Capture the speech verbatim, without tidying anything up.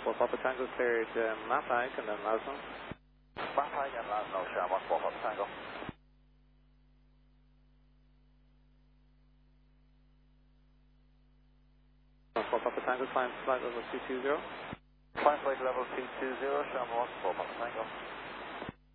four Papa Tango cleared um, Mapag and then Lasno. Mapag and Lasno, Sierra one four Papa Tango. four Papa Tango, climb flight level two two zero. Climb flight level two two zero, Sierra one four Papa Tango.